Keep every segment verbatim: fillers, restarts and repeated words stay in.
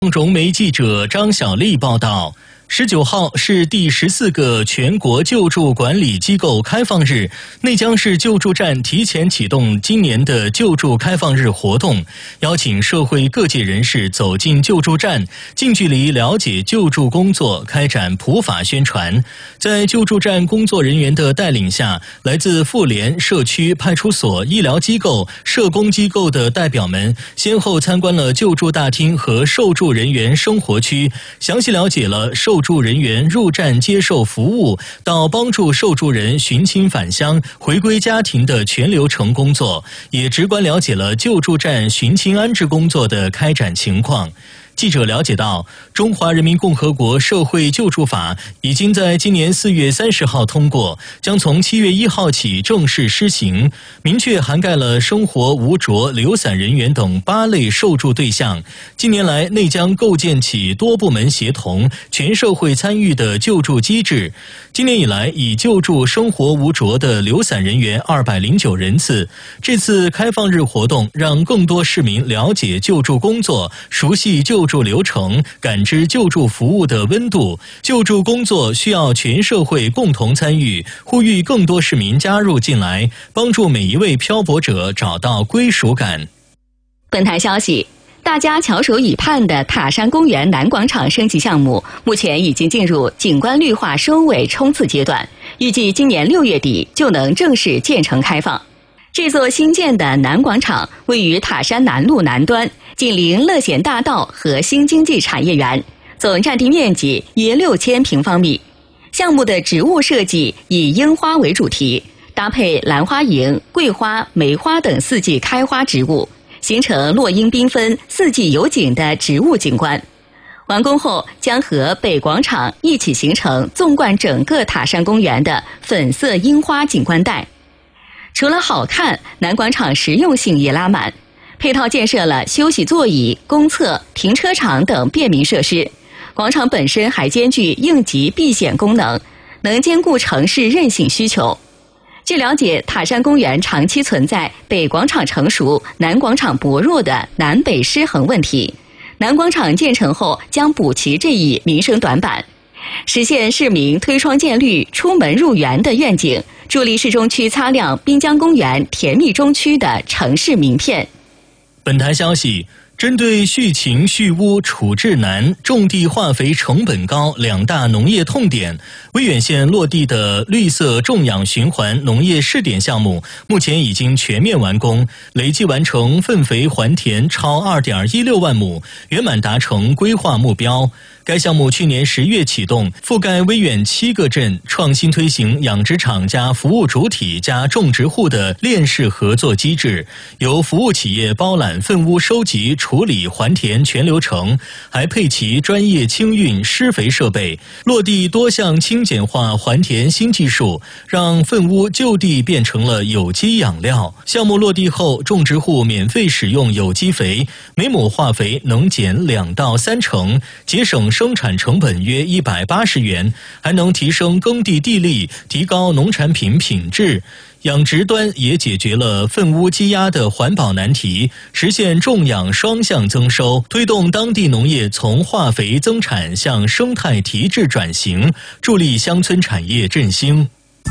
融媒记者张小丽报道。十九号是第十四个全国救助管理机构开放日，内江市救助站提前启动今年的救助开放日活动，邀请社会各界人士走进救助站，近距离了解救助工作，开展普法宣传。在救助站工作人员的带领下，来自妇联、社区、派出所、医疗机构、社工机构的代表们，先后参观了救助大厅和受助人员生活区，详细了解了受受助人员入站接受服务到帮助受助人寻亲返乡回归家庭的全流程工作，也直观了解了救助站寻亲安置工作的开展情况。记者了解到，中华人民共和国社会救助法已经在今年四月三十号通过，将从七月一号起正式施行，明确涵盖了生活无着、流散人员等八类受助对象。近年来，内江构建起多部门协同、全社会参与的救助机制。今年以来，已救助生活无着的流散人员二百零九人次。这次开放日活动让更多市民了解救助工作，熟悉救助流程，感知救助服务的温度。救助工作需要全社会共同参与，呼吁更多市民加入进来，帮助每一位漂泊者找到归属感。 本台消息，大家翘首以盼的塔山公园南广场升级项目，目前已经进入景观绿化收尾冲刺阶段，预计今年六月底就能正式建成开放。这座新建的南广场位于塔山南路南端，紧邻乐贤大道和新经济产业园，总占地面积约六千平方米。项目的植物设计以樱花为主题，搭配兰花楹、桂花、梅花等四季开花植物，形成落英缤纷、四季有景的植物景观。完工后，将和北广场一起形成纵贯整个塔山公园的粉色樱花景观带。除了好看，南广场实用性也拉满，配套建设了休息座椅、公厕、停车场等便民设施。广场本身还兼具应急避险功能，能兼顾城市韧性需求。据了解，塔山公园长期存在北广场成熟、南广场薄弱的南北失衡问题，南广场建成后将补齐这一民生短板，实现市民推窗见绿、出门入园的愿景，助力市中区擦亮滨江公园甜蜜中区的城市名片。 本台消息，针对畜禽畜污处置难、种地化肥成本高两大农业痛点，威远县落地的绿色种养循环农业试点项目目前已经全面完工，累计完成粪肥还田超 二点一六万亩，圆满达成规划目标。该项目去年十月启动，覆盖威远七个镇，创新推行养殖场加服务主体加种植户的链式合作机制，由服务企业包揽粪污收集、处理、还田全流程，还配齐专业清运施肥设备，落地多项轻简化还田新技术，让粪污就地变成了有机养料。项目落地后，种植户免费使用有机肥，每亩化肥能减两到三成，节省生产成本约一百八十元，还能提升耕地地力，提高农产品品质。养殖端也解决了粪污积压的环保难题，实现种养双向增收，推动当地农业从化肥增产向生态提质转型，助力乡村产业振兴。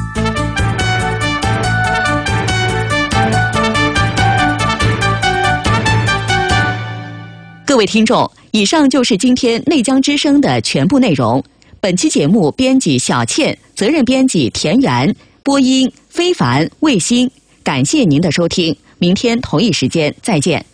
各位听众，以上就是今天内江之声的全部内容。本期节目编辑小倩，责任编辑田园，播音非凡、卫星。感谢您的收听，明天同一时间再见。